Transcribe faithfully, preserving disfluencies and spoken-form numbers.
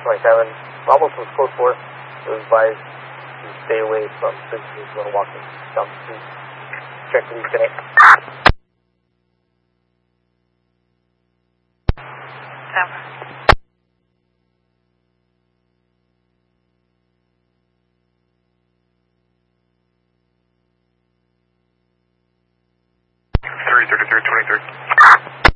twenty-seven, almost was code four. It was advised to stay away from businesses when walking down the street. Check the connect. three thirty-three twenty-three.